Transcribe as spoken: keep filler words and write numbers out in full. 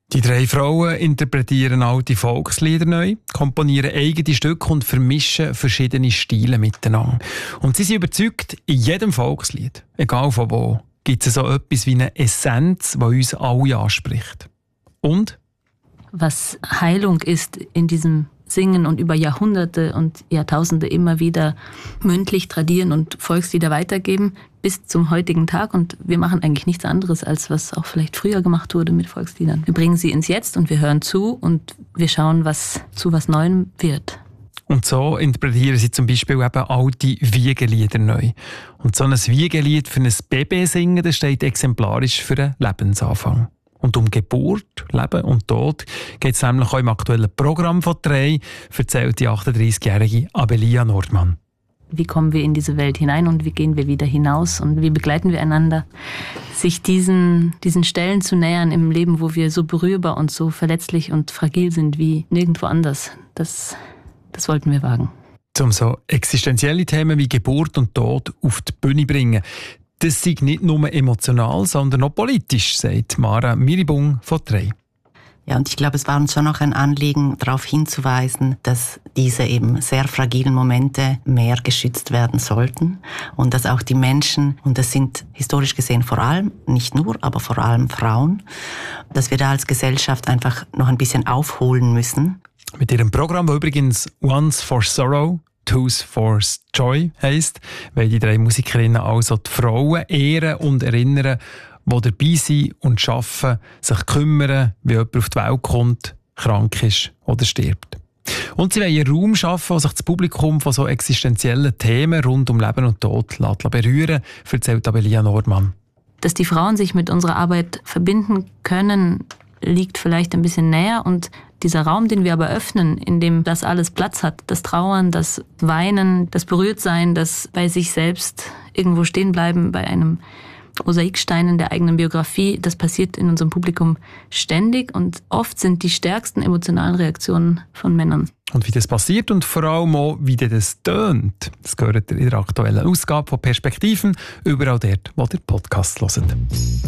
Die drei Frauen interpretieren alte Volkslieder neu, komponieren eigene Stücke und vermischen verschiedene Stile miteinander. Und sie sind überzeugt, in jedem Volkslied, egal von wo, gibt es so etwas wie eine Essenz, die uns alle anspricht. Und? Was Heilung ist in diesem Singen und über Jahrhunderte und Jahrtausende immer wieder mündlich tradieren und Volkslieder weitergeben bis zum heutigen Tag. Und wir machen eigentlich nichts anderes, als was auch vielleicht früher gemacht wurde mit Volksliedern. Wir bringen sie ins Jetzt und wir hören zu und wir schauen, was zu was Neuem wird. Und so interpretieren sie zum Beispiel eben alte Wiegelieder neu. Und so ein Wiegelied für ein Baby singen, das steht exemplarisch für einen Lebensanfang. Und um Geburt, Leben und Tod geht es nämlich auch im aktuellen Programm von drei, erzählt die achtunddreißigjährige Abelia Nordmann. Wie kommen wir in diese Welt hinein und wie gehen wir wieder hinaus und wie begleiten wir einander, sich diesen, diesen Stellen zu nähern im Leben, wo wir so berührbar und so verletzlich und fragil sind wie nirgendwo anders. Das, das wollten wir wagen. Um so existenzielle Themen wie Geburt und Tod auf die Bühne bringen. Das sei nicht nur emotional, sondern auch politisch, sagt Mara Miribung von drei. Ja, und ich glaube, es war uns schon noch ein Anliegen, darauf hinzuweisen, dass diese eben sehr fragilen Momente mehr geschützt werden sollten und dass auch die Menschen, und das sind historisch gesehen vor allem, nicht nur, aber vor allem Frauen, dass wir da als Gesellschaft einfach noch ein bisschen aufholen müssen. Mit ihrem Programm, das übrigens Once for Sorrow, Two's for Joy heisst, weil die drei Musikerinnen also die Frauen ehren und erinnern, die dabei sind und arbeiten, sich kümmern, wie jemand auf die Welt kommt, krank ist oder stirbt. Und sie wollen einen Raum schaffen, wo sich das Publikum von so existenziellen Themen rund um Leben und Tod berühren lässt, erzählt Abelia Nordmann. Dass die Frauen sich mit unserer Arbeit verbinden können, liegt vielleicht ein bisschen näher, und dieser Raum, den wir aber öffnen, in dem das alles Platz hat, das Trauern, das Weinen, das Berührtsein, das bei sich selbst irgendwo stehen bleiben, bei einem Mosaikstein in der eigenen Biografie, das passiert in unserem Publikum ständig, und oft sind die stärksten emotionalen Reaktionen von Männern. Und wie das passiert und vor allem auch, wie das tönt, das gehört in der aktuellen Ausgabe von Perspektiven, überall dort, wo ihr Podcast hört.